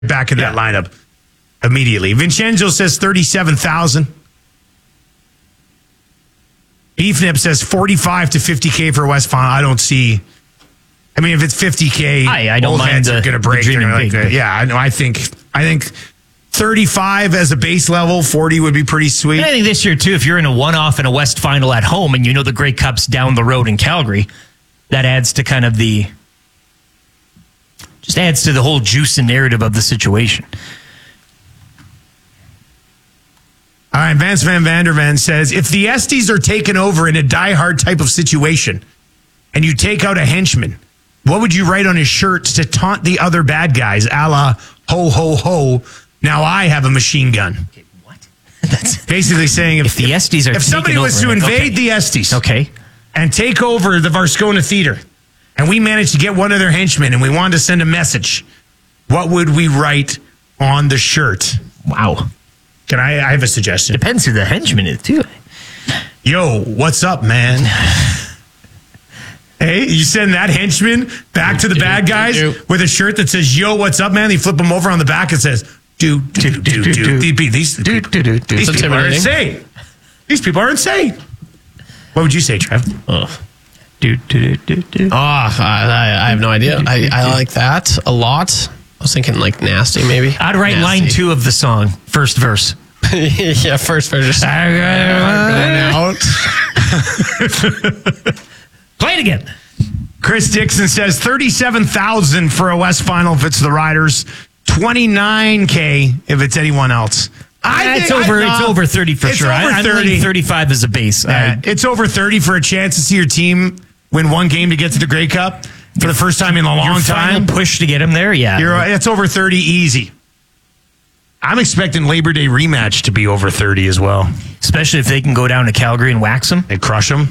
back in that lineup immediately. Vincenzo says 37,000. Beefnip says 45 to 50K for West Final. I don't see. I mean, if it's 50K, I don't both mind heads are going to break. Yeah, I know. I think 35 as a base level, 40 would be pretty sweet. And I think this year, too, if you're in a one-off in a West Final at home and you know the Grey Cup's down the road in Calgary, that adds to kind of just adds to the whole juice and narrative of the situation. All right, Vance Van Vandervan says, if the Estes are taken over in a diehard type of situation and you take out a henchman, what would you write on his shirt to taunt the other bad guys, a la ho, ho, ho, now I have a machine gun? Okay, what? That's basically saying if the Estes are if somebody was to invade the Estes and take over the Varscona Theater, and we managed to get one of their henchmen and we wanted to send a message, what would we write on the shirt? Wow. I have a suggestion. Depends who the henchman is, too. Yo, what's up, man? Hey, you send that henchman back to the bad guys with a shirt that says, yo, what's up, man? You flip him over on the back, it says, do. These people are insane. These people are insane. What would you say, Trev? I have no idea. I like that a lot. I was thinking like nasty, maybe. I'd write nasty. line 2 of the song, first verse. Yeah, first verse. Play it again. Chris Dixon says 37,000 for a West Final if it's the Riders, 29K if it's anyone else. It's over 30 for sure. I'm 35 as a base. It's over 30 for a chance to see your team win one game to get to the Grey Cup for the first time in a long time. Push to get him there, yeah. It's over 30 easy. I'm expecting Labor Day rematch to be over 30 as well. Especially if they can go down to Calgary and wax them. And crush them.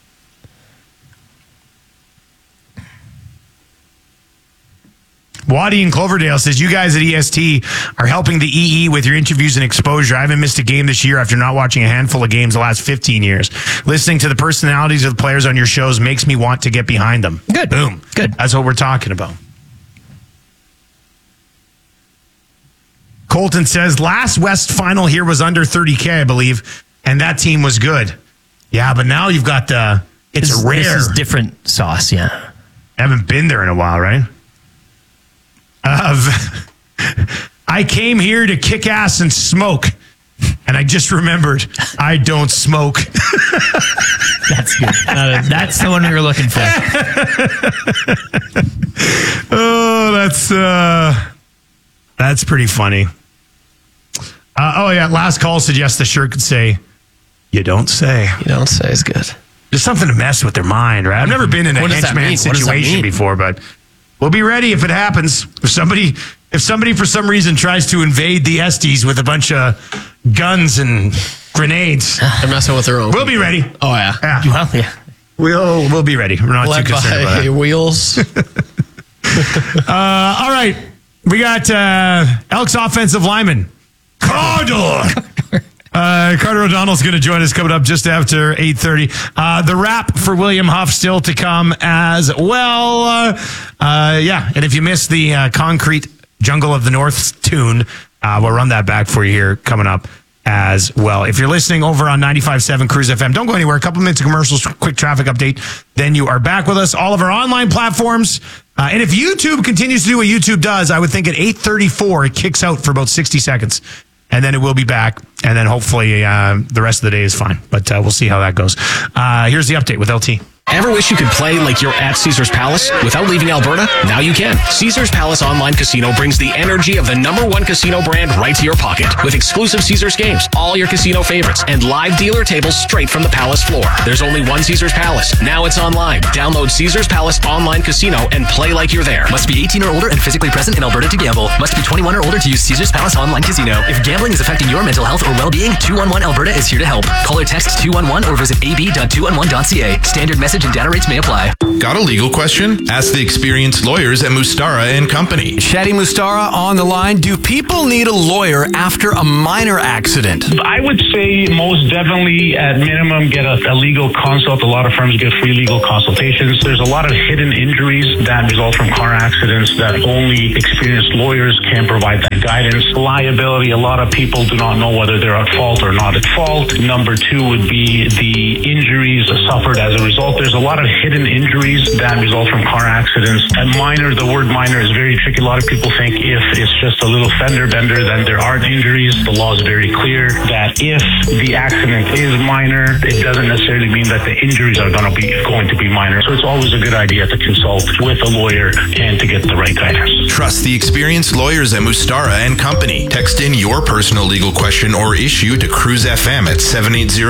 Waddy in Cloverdale says, you guys at EST are helping the EE with your interviews and exposure. I haven't missed a game this year after not watching a handful of games the last 15 years. Listening to the personalities of the players on your shows makes me want to get behind them. Good. Boom. Good. That's what we're talking about. Colton says, last West Final here was under 30K, I believe, and that team was good. Yeah, but now you've got this is different sauce, yeah. Haven't been there in a while, right? I came here to kick ass and smoke, and I just remembered I don't smoke. That's good. That's the one we were looking for. Oh, that's pretty funny. Last call suggests the shirt could say, "You don't say." You don't say is good. There's something to mess with their mind, right? I've never been in a henchman situation before, but we'll be ready if it happens. If somebody for some reason tries to invade the Estes with a bunch of guns and grenades, they're messing with their own. We'll be ready. Oh yeah. Well, yeah. We'll be ready. We're not too concerned about it. Wheels. All right, we got Elks offensive lineman Carter. Carter O'Donnell's going to join us coming up just after 8:30. The wrap for William Huff still to come as well. And if you missed the Concrete Jungle of the North tune, we'll run that back for you here coming up as well. If you're listening over on 95.7 Cruise FM, don't go anywhere. A couple minutes of commercials, quick traffic update. Then you are back with us. All of our online platforms. And if YouTube continues to do what YouTube does, I would think at 8:34 it kicks out for about 60 seconds. And then it will be back. And then hopefully the rest of the day is fine. But we'll see how that goes. Here's the update with LT. Ever wish you could play like you're at Caesars Palace without leaving Alberta? Now you can. Caesars Palace Online Casino brings the energy of the #1 casino brand right to your pocket with exclusive Caesars games, all your casino favorites, and live dealer tables straight from the Palace floor. There's only one Caesars Palace. Now it's online. Download Caesars Palace Online Casino and play like you're there. Must be 18 or older and physically present in Alberta to gamble. Must be 21 or older to use Caesars Palace Online Casino. If gambling is affecting your mental health or well-being, 211 Alberta is here to help. Call or text 211 or visit ab.211.ca. Standard message Usage and data rates may apply. Got a legal question? Ask the experienced lawyers at Mustara and Company. Shadi Mustara on the line. Do people need a lawyer after a minor accident? I would say most definitely, at minimum, get a legal consult. A lot of firms give free legal consultations. There's a lot of hidden injuries that result from car accidents that only experienced lawyers can provide that guidance. Liability, a lot of people do not know whether they're at fault or not at fault. Number two would be the injuries suffered as a result. There's a lot of hidden injuries that result from car accidents. And minor, the word minor is very tricky. A lot of people think if it's just a little fender bender, then there aren't injuries. The law is very clear that if the accident is minor, it doesn't necessarily mean that the injuries are going to be minor. So it's always a good idea to consult with a lawyer and to get the right guidance. Trust the experienced lawyers at Mustara and Company. Text in your personal legal question or issue to Cruise FM at 780